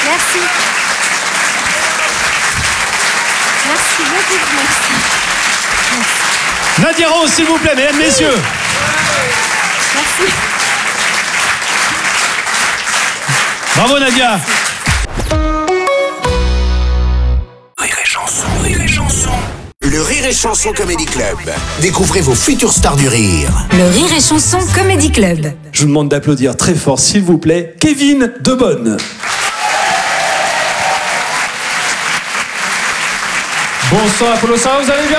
Merci. Merci beaucoup. Merci. Nadia Rose, s'il vous plaît, mesdames, messieurs. Merci. Bravo Nadia. Rire et chanson, rire et chanson. Le Rire et Chanson Comedy Club. Découvrez vos futures stars du rire. Le Rire et Chanson Comedy Club. Je vous demande d'applaudir très fort, s'il vous plaît, Kevin Debonne. Bonsoir Apollo, ça va, vous allez bien?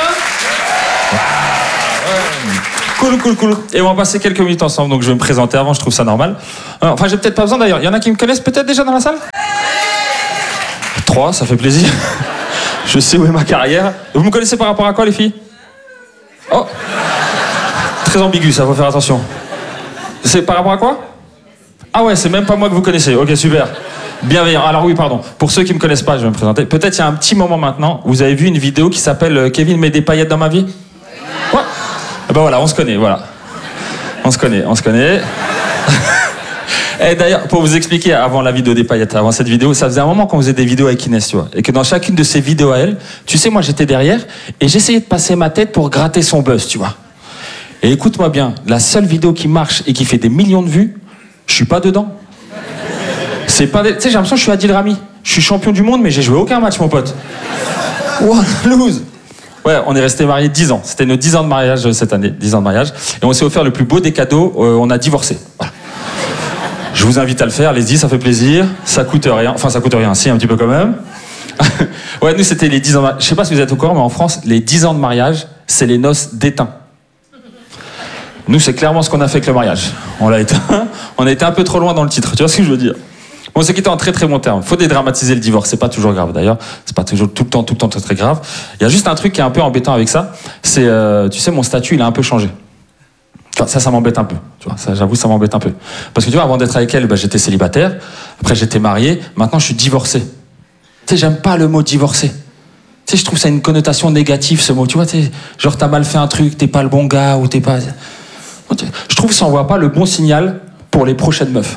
Cool. Et on va passer quelques minutes ensemble, donc je vais me présenter avant, je trouve ça normal. Enfin, j'ai peut-être pas besoin d'ailleurs. Il y en a qui me connaissent peut-être déjà dans la salle? 3, ça fait plaisir. Je sais où est ma carrière. Vous me connaissez par rapport à quoi, les filles? Oh, très ambigu, ça, faut faire attention. C'est par rapport à quoi? Ah ouais, c'est même pas moi que vous connaissez. Ok, super. Bienveillant. Alors oui, pardon. Pour ceux qui me connaissent pas, je vais me présenter. Peut-être il y a un petit moment maintenant, vous avez vu une vidéo qui s'appelle Kevin met des paillettes dans ma vie? Quoi? Eh ben voilà, on se connaît, voilà. On se connaît. Et d'ailleurs, pour vous expliquer, avant la vidéo des paillettes, avant cette vidéo, ça faisait un moment qu'on faisait des vidéos avec Inès, tu vois. Et que dans chacune de ces vidéos à elle, tu sais, moi j'étais derrière et j'essayais de passer ma tête pour gratter son buzz, tu vois. Et écoute-moi bien, la seule vidéo qui marche et qui fait des millions de vues, je suis pas dedans. C'est pas... Tu sais, j'ai l'impression que je suis Adil Rami. Je suis champion du monde, mais j'ai joué aucun match, mon pote. What lose. Ouais, on est restés mariés 10 ans. C'était nos 10 ans de mariage cette année, 10 ans de mariage. Et on s'est offert le plus beau des cadeaux, on a divorcé. Voilà. Je vous invite à le faire, allez-y, ça fait plaisir. Ça coûte rien. Enfin, ça coûte rien, si, un petit peu quand même. Ouais, nous, c'était les 10 ans de mariage. Je sais pas si vous êtes au courant, mais en France, les 10 ans de mariage, c'est les noces d'éteint. Nous, c'est clairement ce qu'on a fait avec le mariage. On l'a éteint. On a été un peu trop loin dans le titre, tu vois ce que je veux dire? Bon, c'est quitté en très très bon terme. Faut dédramatiser le divorce, c'est pas toujours grave d'ailleurs. C'est pas toujours tout le temps très très grave. Il y a juste un truc qui est un peu embêtant avec ça. C'est, tu sais, mon statut, il a un peu changé. Enfin, ça m'embête un peu. Tu vois, ça, j'avoue, ça m'embête un peu. Parce que tu vois, avant d'être avec elle, bah, j'étais célibataire. Après, j'étais marié. Maintenant, je suis divorcé. Tu sais, j'aime pas le mot divorcé. Tu sais, je trouve ça a une connotation négative, ce mot. Tu vois, genre, t'as mal fait un truc, t'es pas le bon gars, ou t'es pas... Je trouve que ça envoie pas le bon signal pour les prochaines meufs.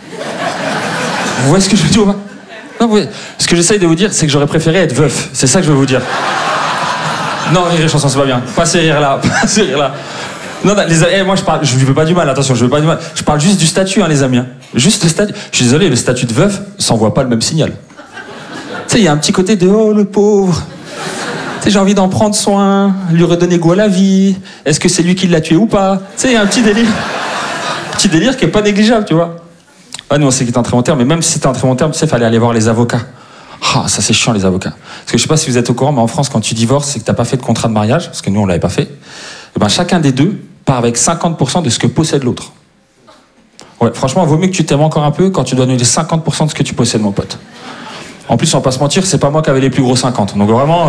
Vous voyez ce que je veux dire ou pas? Non, ce que j'essaye de vous dire, c'est que j'aurais préféré être veuf. C'est ça que je veux vous dire. Non, rire et chanson, c'est pas bien. Pas ces rires-là, pas ces rires-là. Non, moi je veux pas du mal, attention, je veux pas du mal. Je parle juste du statut, hein, les amis. Juste le statut. Je suis désolé, le statut de veuf, ça envoie pas le même signal. Tu sais, il y a un petit côté de oh le pauvre. Tu sais, j'ai envie d'en prendre soin, lui redonner goût à la vie. Est-ce que c'est lui qui l'a tué ou pas? Tu sais, il y a un petit délire. Petit délire qui est pas négligeable, tu vois. Ah, nous, on sait qu'il était en très bon terme, mais même si c'était en très bon terme, tu sais, il fallait aller voir les avocats. Ah, ça c'est chiant, les avocats. Parce que je sais pas si vous êtes au courant, mais en France, quand tu divorces, c'est que t'as pas fait de contrat de mariage, parce que nous, on l'avait pas fait. Et ben, chacun des deux part avec 50% de ce que possède l'autre. Ouais, franchement, vaut mieux que tu t'aimes encore un peu quand tu dois donner 50% de ce que tu possèdes, mon pote. En plus, on va pas se mentir, c'est pas moi qui avais les plus gros 50. Donc vraiment,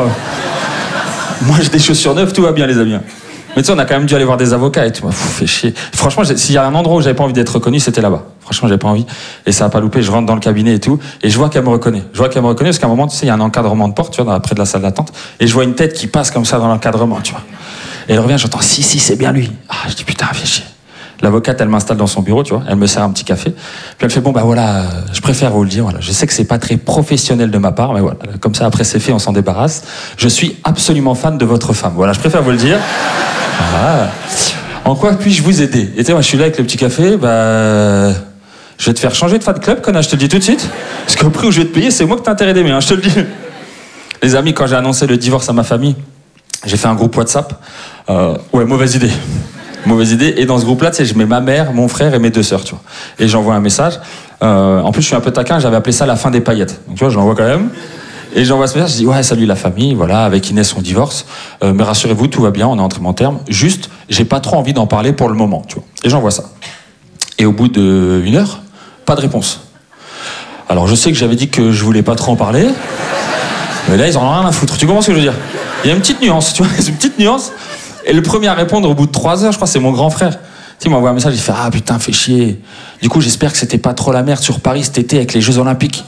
moi j'ai des chaussures neuves, tout va bien, les amis. Mais tu sais, on a quand même dû aller voir des avocats et tout. Fait chier. Franchement, s'il y a un endroit où j'avais pas envie d'être reconnu, c'était là-bas. Franchement, j'avais pas envie. Et ça a pas loupé. Je rentre dans le cabinet et tout. Et je vois qu'elle me reconnaît. Parce qu'à un moment, tu sais, il y a un encadrement de porte, tu vois, près de la salle d'attente. Et je vois une tête qui passe comme ça dans l'encadrement, tu vois. Et elle revient, j'entends, si, c'est bien lui. Ah, je dis, putain, fais chier. L'avocate, elle m'installe dans son bureau, tu vois. Elle me sert un petit café. Puis elle fait, bon, bah voilà, je préfère vous le dire. Voilà. Je sais que c'est pas très professionnel de ma part, mais voilà. Comme ça, après, c'est fait, on s'en débarrasse. Je suis absolument fan de votre femme. Voilà, je préfère vous le dire. Voilà. En quoi puis-je vous aider? Et tu sais, moi, je suis là avec le petit café, bah... Je vais te faire changer de fan club, connard, je te le dis tout de suite. Parce qu'au prix où je vais te payer, c'est moi que t'as intérêt d'aimer, hein, je te le dis. Les amis, quand j'ai annoncé le divorce à ma famille, j'ai fait un groupe WhatsApp. Ouais, mauvaise idée. Mauvaise idée. Et dans ce groupe-là, tu sais, je mets ma mère, mon frère et mes 2 sœurs, tu vois. Et j'envoie un message. En plus, je suis un peu taquin, j'avais appelé ça la fin des paillettes. Donc, tu vois, je l'envoie quand même. Et j'envoie ce message, je dis, ouais, salut la famille, voilà, avec Inès, on divorce. Mais rassurez-vous, tout va bien, on est en très bon terme. Juste, j'ai pas trop envie d'en parler pour le moment, tu vois. Et j'envoie ça. Et au bout d'1 heure, pas de réponse. Alors, je sais que j'avais dit que je voulais pas trop en parler. Mais là, ils en ont rien à foutre. Tu comprends ce que je veux dire? Il y a une petite nuance, tu vois, une petite nuance. Et le premier à répondre au bout de 3 heures, je crois, c'est mon grand frère. Tu sais, il m'envoie un message, il fait, ah putain, fais chier. Du coup, j'espère que c'était pas trop la merde sur Paris cet été avec les Jeux Olympiques.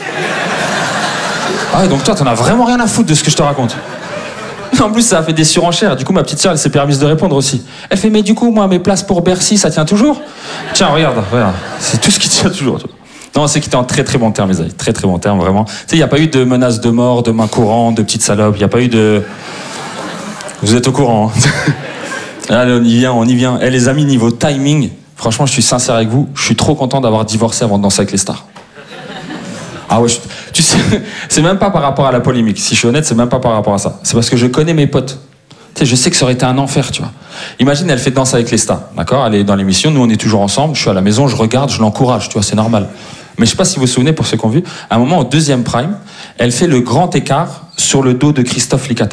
Ah ouais, donc toi, t'en as vraiment rien à foutre de ce que je te raconte. En plus, ça a fait des surenchères. Du coup, ma petite sœur, elle s'est permise de répondre aussi. Elle fait, mais du coup, moi, mes places pour Bercy, ça tient toujours? Tiens, regarde. C'est tout ce qui tient toujours. Non, c'est qu'il était en très très bon terme, les amis. Très très bon terme, vraiment. Tu sais, il n'y a pas eu de menaces de mort, de main courante, de petites salopes. Il n'y a pas eu de... Vous êtes au courant, hein. Allez, on y vient. Eh, les amis, niveau timing, franchement, je suis sincère avec vous. Je suis trop content d'avoir divorcé avant de danser avec les stars. Ah ouais, tu sais, c'est même pas par rapport à la polémique. Si je suis honnête, c'est même pas par rapport à ça. C'est parce que je connais mes potes. Tu sais, je sais que ça aurait été un enfer, tu vois. Imagine, elle fait Danse avec les stars, d'accord? Elle est dans l'émission, nous on est toujours ensemble, je suis à la maison, je regarde, je l'encourage, tu vois, c'est normal. Mais je sais pas si vous vous souvenez, pour ceux qui ont vu, à un moment, au 2e prime, elle fait le grand écart sur le dos de Christophe Licata.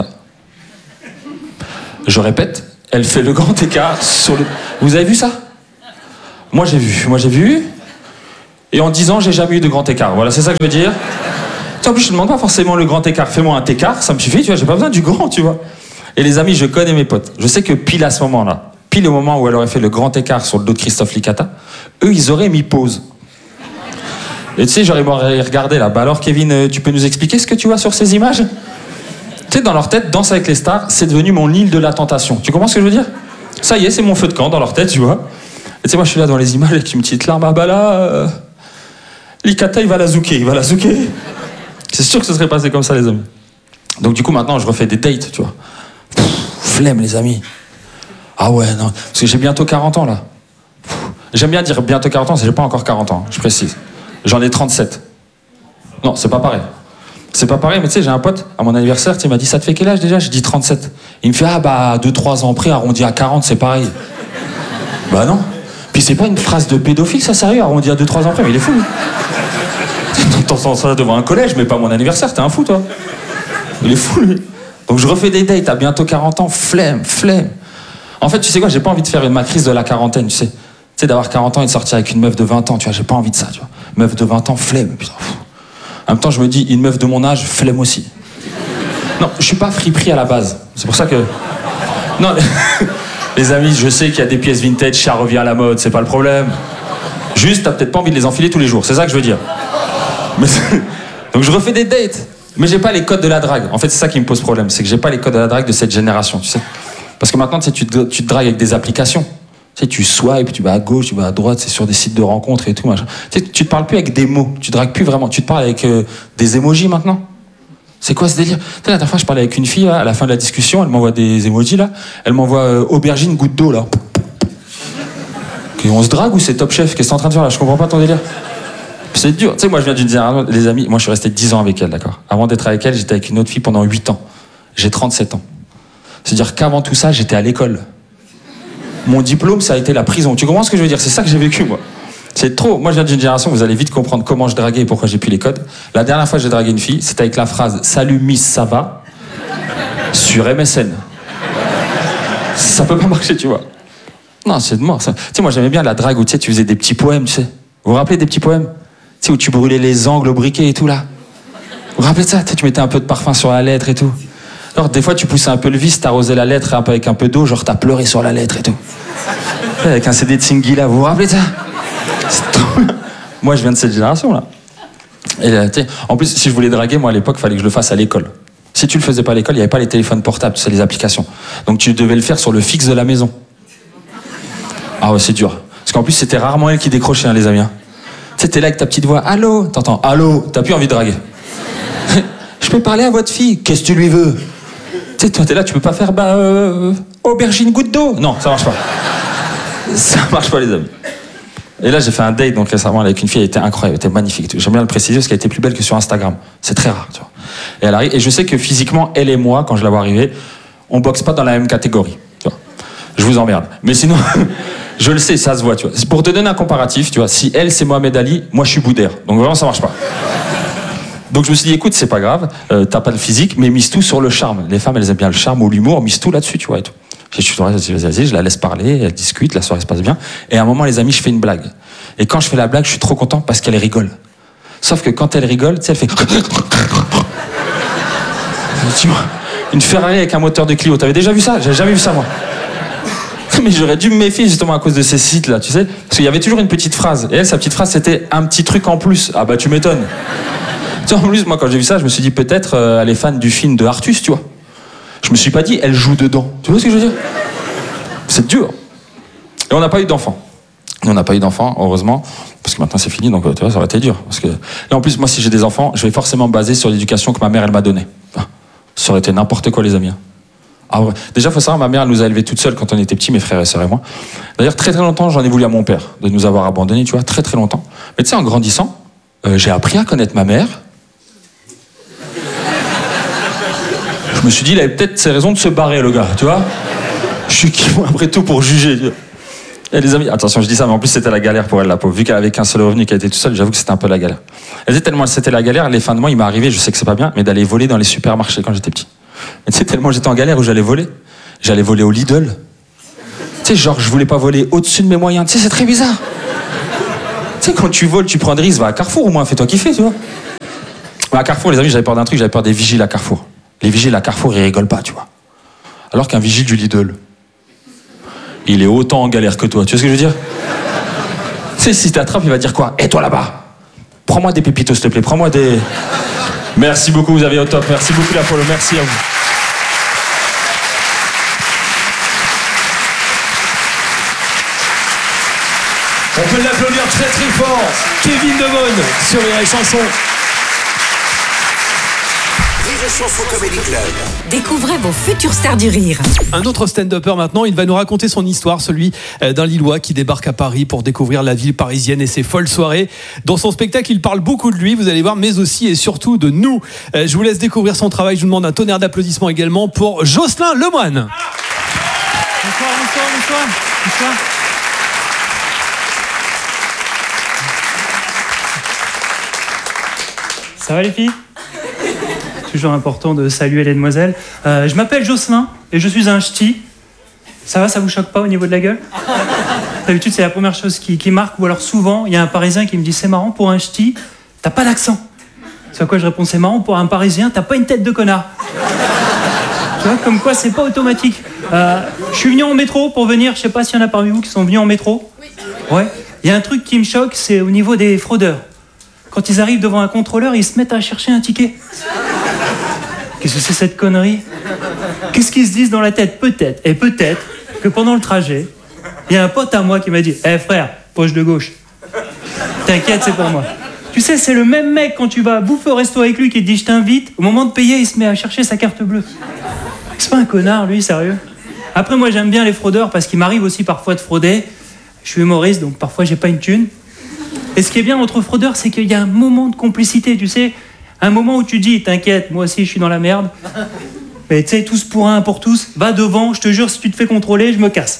Je répète, elle fait le grand écart sur le... Vous avez vu ça? Moi j'ai vu. Et en 10 ans, j'ai jamais eu de grand écart. Voilà, c'est ça que je veux dire. En plus, je ne demande pas forcément le grand écart. Fais-moi un écart, ça me suffit, tu vois, j'ai pas besoin du grand, tu vois. Et les amis, je connais mes potes. Je sais que pile à ce moment-là, pile au moment où elle aurait fait le grand écart sur le dos de Christophe Licata, eux, ils auraient mis pause. Et tu sais, j'aurais regardé là. Bah alors, Kevin, tu peux nous expliquer ce que tu vois sur ces images? Tu sais, dans leur tête, Danse avec les stars, c'est devenu mon île de la tentation. Tu comprends ce que je veux dire? Ça y est, c'est mon feu de camp dans leur tête, tu vois. Et tu sais, moi, je suis là dans les images avec une petite larme. Ah bah là, Licata, il va la zouker. C'est sûr que ce serait passé comme ça, les amis. Donc du coup, maintenant, je refais des dates, tu vois. Flemme, les amis. Ah ouais, non. Parce que j'ai bientôt 40 ans, là. J'aime bien dire bientôt 40 ans, c'est que j'ai pas encore 40 ans, je précise. J'en ai 37. Non, c'est pas pareil. C'est pas pareil, mais tu sais, j'ai un pote, à mon anniversaire, il m'a dit, ça te fait quel âge déjà? J'ai dit 37. Il me fait, ah bah, 2-3 ans après, arrondi à 40, c'est pareil. Bah non. Puis c'est pas une phrase de pédophile, ça, sérieux, arrondi à 2-3 ans après, mais il est fou, lui. T'entends ça devant un collège, mais pas mon anniversaire, t'es un fou, toi. Il est fou, lui. Donc je refais des dates à bientôt 40 ans, flemme. En fait, tu sais quoi, j'ai pas envie de faire ma crise de la quarantaine, tu sais. Tu sais, d'avoir 40 ans et de sortir avec une meuf de 20 ans, tu vois, j'ai pas envie de ça, tu vois. Meuf de 20 ans, flemme, putain. En même temps, je me dis, une meuf de mon âge, flemme aussi. Non, je suis pas friperie à la base. C'est pour ça que... Non, les amis, je sais qu'il y a des pièces vintage, ça revient à la mode, c'est pas le problème. Juste, t'as peut-être pas envie de les enfiler tous les jours, c'est ça que je veux dire. Mais... Donc je refais des dates. Mais j'ai pas les codes de la drague. En fait, c'est ça qui me pose problème, c'est que j'ai pas les codes de la drague de cette génération, tu sais. Parce que maintenant, tu sais, tu te dragues avec des applications. Tu sais, tu swipes, tu vas à gauche, tu vas à droite, c'est sur des sites de rencontres et tout, machin. Tu sais, tu te parles plus avec des mots, tu dragues plus vraiment, tu te parles avec des emojis maintenant. C'est quoi ce délire? Tu sais, la dernière fois, je parlais avec une fille, là, à la fin de la discussion, elle m'envoie des emojis, là. Elle m'envoie aubergine, goutte d'eau, là. On se drague ou c'est Top Chef? Qu'est-ce que t'es en train de faire, là? Je comprends pas ton délire. C'est dur. Tu sais, moi, je viens d'une génération, les amis, moi, je suis resté 10 ans avec elle, d'accord? Avant d'être avec elle, j'étais avec une autre fille pendant 8 ans. J'ai 37 ans. C'est-à-dire qu'avant tout ça, j'étais à l'école. Mon diplôme, ça a été la prison. Tu comprends ce que je veux dire? C'est ça que j'ai vécu, moi. C'est trop. Moi, je viens d'une génération, vous allez vite comprendre comment je draguais et pourquoi j'ai plus les codes. La dernière fois que j'ai dragué une fille, c'était avec la phrase « Salut Miss, ça va ?» sur MSN. Ça peut pas marcher, tu vois. Non, c'est de mort, ça. Tu sais, moi, j'aimais bien la drague où, tu sais, tu faisais des petits poèmes, tu sais. Vous vous rappelez des petits poèmes? Tu sais, où tu brûlais les angles au briquet et tout, là. Vous vous rappelez de ça? Tu sais, tu mettais un peu de parfum sur la lettre et tout. Alors, des fois, tu poussais un peu le vis, t'arrosais la lettre un peu avec un peu d'eau, genre t'as pleuré sur la lettre et tout. Avec un CD de Singila, vous vous rappelez de ça? C'est trop bien. Moi, je viens de cette génération-là. Et en plus, si je voulais draguer, moi, à l'époque, il fallait que je le fasse à l'école. Si tu le faisais pas à l'école, il n'y avait pas les téléphones portables, tu sais, les applications. Donc, tu devais le faire sur le fixe de la maison. Ah ouais, c'est dur. Parce qu'en plus, c'était rarement elle qui décrochait, hein, les amis. Tu sais, t'es là avec ta petite voix. Allô? T'entends? Allô? T'as plus envie de draguer. Je peux parler à votre fille? Qu'est-ce que tu lui veux? Tu sais, toi, t'es là, tu peux pas faire, aubergine, goutte d'eau? Non, ça marche pas. Ça marche pas, les amis. Et là, j'ai fait un date, donc récemment, avec une fille, elle était incroyable, elle était magnifique. J'aime bien le préciser parce qu'elle était plus belle que sur Instagram. C'est très rare, tu vois. Et elle arrive, et je sais que physiquement, elle et moi, quand je la vois arriver, on boxe pas dans la même catégorie, tu vois. Je vous emmerde. Mais sinon, je le sais, ça se voit, tu vois. Pour te donner un comparatif, tu vois, si elle, c'est Mohamed Ali, moi, je suis Boudère. Donc vraiment, ça marche pas. Donc je me suis dit, écoute, c'est pas grave, t'as pas le physique, mais mise tout sur le charme. Les femmes, elles aiment bien le charme ou l'humour, mise tout là-dessus, tu vois, et tout. Vas-y, je la laisse parler, elle discute, la soirée se passe bien. Et à un moment, les amis, je fais une blague. Et quand je fais la blague, je suis trop content parce qu'elle rigole. Sauf que quand elle rigole, tu sais, elle fait... Une Ferrari avec un moteur de Clio. T'avais déjà vu ça? J'avais jamais vu ça, moi. Mais j'aurais dû me méfier justement à cause de ces sites-là, tu sais. Parce qu'il y avait toujours une petite phrase. Et elle, sa petite phrase, c'était un petit truc en plus. Ah bah, tu m'étonnes. Tu sais, en plus, moi, quand j'ai vu ça, je me suis dit, peut-être, elle est fan du film de Artus, tu vois. Je me suis pas dit, elle joue dedans. Tu vois ce que je veux dire? C'est dur. Et on n'a pas eu d'enfant. Nous, on n'a pas eu d'enfants, heureusement, parce que maintenant c'est fini, donc tu vois, ça aurait été dur. Parce que là, en plus, moi, si j'ai des enfants, je vais forcément me baser sur l'éducation que ma mère, elle m'a donnée. Ça aurait été n'importe quoi, les amis. Ah ouais. Déjà, il faut savoir, ma mère, elle nous a élevés toutes seules quand on était petits, mes frères et sœurs et moi. D'ailleurs, très très longtemps, j'en ai voulu à mon père de nous avoir abandonnés, tu vois, très très longtemps. Mais tu sais, en grandissant, j'ai appris à connaître ma mère. Je me suis dit, il avait peut-être ses raisons de se barrer, le gars, tu vois. Je suis qui, moi, après tout, pour juger. Et les amis, attention, je dis ça, mais en plus, c'était la galère pour elle, la pauvre. Vu qu'elle avait qu'un seul revenu, qu'elle était toute seule, j'avoue que c'était un peu la galère. Elle disait tellement c'était la galère, les fins de mois, il m'est arrivé, je sais que c'est pas bien, mais d'aller voler dans les supermarchés quand j'étais petit. Mais tu sais, tellement j'étais en galère où j'allais voler au Lidl. Tu sais, genre, je voulais pas voler au-dessus de mes moyens. Tu sais, c'est très bizarre. Tu sais, quand tu voles, tu prends des risques, va à Carrefour au moins, fais-toi kiffer, tu vois. Mais à Carrefour, les amis, j'avais peur d'un truc, j'avais peur des vigiles à Carrefour. Les vigiles à Carrefour, ils rigolent pas, tu vois. Alors qu'un vigile du Lidl, il est autant en galère que toi, tu vois ce que je veux dire? Tu sais, si t'attrapes, il va dire quoi? Et toi là-bas, prends-moi des pépitos, s'il te plaît, prends-moi des... Merci beaucoup, vous avez au top, merci beaucoup l'Apollo, merci à vous. On peut l'applaudir très très fort. Kevin Demone sur Rire et Chanson. Rire et Chanson Comedy Club. Découvrez vos futures stars du rire. Un autre stand-upper maintenant, il va nous raconter son histoire, celui d'un Lillois qui débarque à Paris pour découvrir la ville parisienne et ses folles soirées. Dans son spectacle, il parle beaucoup de lui, vous allez voir, mais aussi et surtout de nous. Je vous laisse découvrir son travail, je vous demande un tonnerre d'applaudissements également pour Jocelyn Lemoine. Bonsoir. Ça va les filles? Toujours important de saluer les demoiselles. Je m'appelle Jocelyn et je suis un ch'ti. Ça va, ça vous choque pas au niveau de la gueule? D'habitude, c'est la première chose qui marque. Ou alors souvent, il y a un Parisien qui me dit « C'est marrant, pour un ch'ti, t'as pas d'accent. » C'est à quoi je réponds « C'est marrant, pour un Parisien, t'as pas une tête de connard. » Tu vois, comme quoi, c'est pas automatique. Je suis venu en métro pour venir. Je sais pas s'il y en a parmi vous qui sont venus en métro. Oui. Ouais. Il y a un truc qui me choque, c'est au niveau des fraudeurs. Quand ils arrivent devant un contrôleur, ils se mettent à chercher un ticket. Qu'est-ce que c'est cette connerie? Qu'est-ce qu'ils se disent dans la tête? Peut-être que pendant le trajet, il y a un pote à moi qui m'a dit « Eh frère, poche de gauche. T'inquiète, c'est pour moi. » Tu sais, c'est le même mec quand tu vas bouffer au resto avec lui qui te dit « Je t'invite », au moment de payer, il se met à chercher sa carte bleue. C'est pas un connard, lui, sérieux. Après, moi, j'aime bien les fraudeurs parce qu'il m'arrive aussi parfois de frauder. Je suis humoriste, donc parfois, j'ai pas une thune. Et ce qui est bien entre fraudeurs, c'est qu'il y a un moment de complicité, tu sais. Un moment où tu dis, t'inquiète, moi aussi je suis dans la merde. Mais tu sais, tous pour un, pour tous, va devant, je te jure, si tu te fais contrôler, je me casse.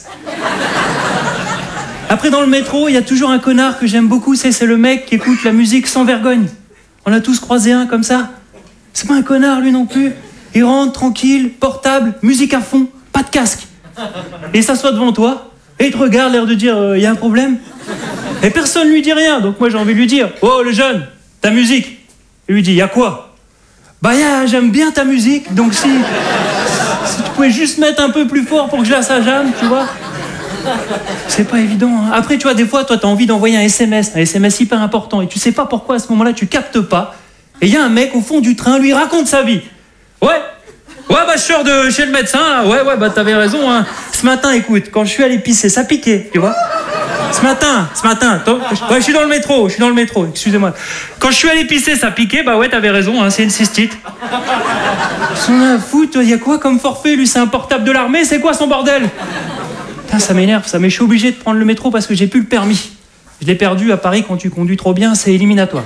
Après, dans le métro, il y a toujours un connard que j'aime beaucoup, c'est le mec qui écoute la musique sans vergogne. On a tous croisé un comme ça. C'est pas un connard, lui non plus. Il rentre tranquille, portable, musique à fond, pas de casque. Et il s'assoit devant toi, et il te regarde, l'air de dire, y a un problème? Et personne lui dit rien, donc moi j'ai envie de lui dire « Oh le jeune, ta musique !» Il lui dit « Y'a quoi ?»« Bah j'aime bien ta musique, donc si tu pouvais juste mettre un peu plus fort pour que je la sajame, tu vois ?» C'est pas évident, hein. Après tu vois, des fois, toi t'as envie d'envoyer un SMS hyper important, et tu sais pas pourquoi à ce moment-là tu captes pas, et il y a un mec au fond du train, lui raconte sa vie. « Ouais, bah je sors de chez le médecin, là. Ouais, bah t'avais raison, hein. Ce matin, écoute, quand je suis allé pisser, ça piquait, tu vois. Ce matin, ouais, je suis dans le métro, excusez-moi. Quand je suis allé pisser, ça piquait, bah ouais, t'avais raison, hein, c'est une cystite. Son a foutre, y a quoi comme forfait? Lui, c'est un portable de l'armée, c'est quoi son bordel? Putain, ça m'énerve, ça, mais je suis obligé de prendre le métro parce que j'ai plus le permis. Je l'ai perdu à Paris, quand tu conduis trop bien, c'est éliminatoire.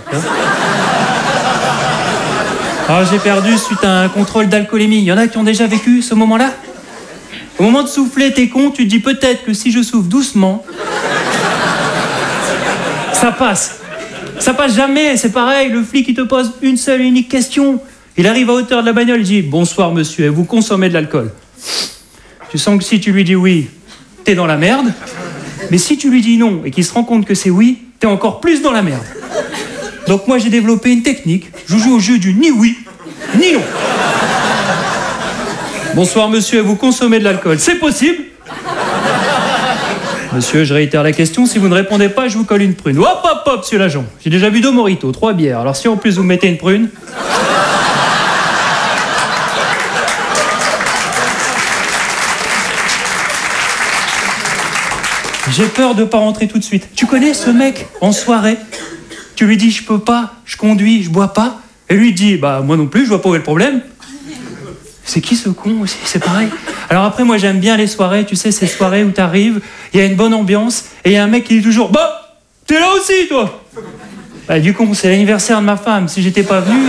Alors, j'ai perdu suite à un contrôle d'alcoolémie. Il y en a qui ont déjà vécu ce moment-là? Au moment de souffler, t'es con, tu te dis peut-être que si je souffle doucement, ça passe. Ça passe jamais, c'est pareil, le flic il te pose une seule et unique question. Il arrive à hauteur de la bagnole, il dit « Bonsoir monsieur, vous consommez de l'alcool ?» Tu sens que si tu lui dis oui, t'es dans la merde. Mais si tu lui dis non et qu'il se rend compte que c'est oui, t'es encore plus dans la merde. Donc moi j'ai développé une technique, je joue au jeu du ni oui, ni non. Bonsoir monsieur, vous consommez de l'alcool, c'est possible? Monsieur, je réitère la question, si vous ne répondez pas, je vous colle une prune. Hop, monsieur l'agent, j'ai déjà bu 2 mojitos, 3 bières, alors si en plus vous mettez une prune... J'ai peur de pas rentrer tout de suite. Tu connais ce mec en soirée? Tu lui dis je peux pas, je conduis, je bois pas. Et lui il dit bah moi non plus, je vois pas où est le problème. C'est qui ce con aussi? C'est pareil. Alors après moi j'aime bien les soirées, tu sais ces soirées où t'arrives, il y a une bonne ambiance et il y a un mec qui dit toujours bah t'es là aussi toi. Bah du coup c'est l'anniversaire de ma femme, si j'étais pas venu.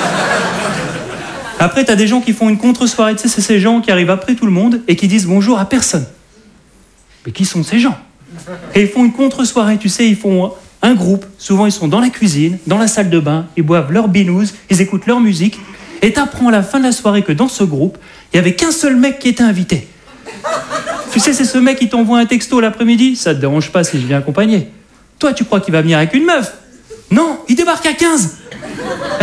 Après t'as des gens qui font une contre-soirée, tu sais c'est ces gens qui arrivent après tout le monde et qui disent bonjour à personne. Mais qui sont ces gens? Et ils font une contre-soirée, tu sais, ils font un groupe. Souvent, ils sont dans la cuisine, dans la salle de bain, ils boivent leur binouze, ils écoutent leur musique. Et t'apprends à la fin de la soirée que dans ce groupe, il n'y avait qu'un seul mec qui était invité. Tu sais, c'est ce mec qui t'envoie un texto l'après-midi. Ça te dérange pas si je viens accompagner? Toi, tu crois qu'il va venir avec une meuf? Non, il débarque à 15.